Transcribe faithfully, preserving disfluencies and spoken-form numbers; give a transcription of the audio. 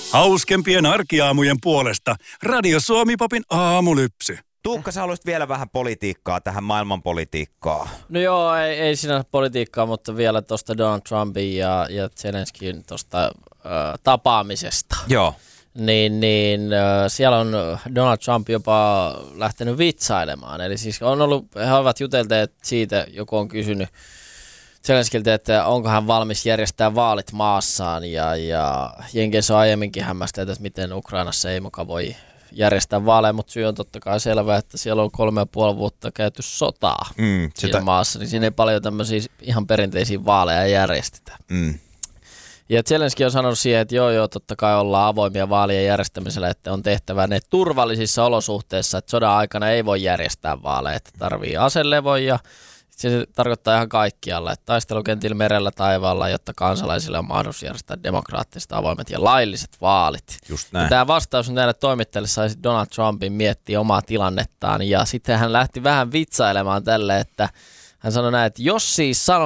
Hauskempien arkiaamujen puolesta Radio Suomi-popin aamulypsy. Tuukka, sä haluaisit vielä vähän politiikkaa tähän maailmanpolitiikkaan. No joo, ei, ei sinänsä politiikkaa, mutta vielä tuosta Donald Trumpin ja, ja Zelenskin tuosta äh, tapaamisesta. Joo. Niin, niin äh, siellä on Donald Trump jopa lähtenyt vitsailemaan. Eli siis on ollut, he ovat jutelleet siitä, joku on kysynyt Zelenskiltä, että onko hän valmis järjestää vaalit maassaan. Ja, ja Jenkeissä on aiemminkin hämmästellyt, että miten Ukrainassa ei muka voi järjestää vaaleja, mutta syy on totta kai selvä, että siellä on kolme ja puoli vuotta käyty sotaa mm, sitä siinä maassa, niin siinä ei paljon tämmöisiä ihan perinteisiä vaaleja järjestetä. Mm. Ja Zelenski on sanonut siihen, että joo joo, totta kai ollaan avoimia vaalien järjestämisellä, että on tehtävä ne turvallisissa olosuhteissa, että sodan aikana ei voi järjestää vaaleja, että tarvii aselevon ja se tarkoittaa ihan kaikkialla, että taistelukentillä merellä taivaalla, jotta kansalaisille on mahdollisuus järjestää demokraattiset, avoimet ja lailliset vaalit. Just näin. Ja tämä vastaus näille toimittajille saisi Donald Trumpin miettiä omaa tilannettaan ja sitten hän lähti vähän vitsailemaan tälle, että hän sanoi näin, että jos siis sanon,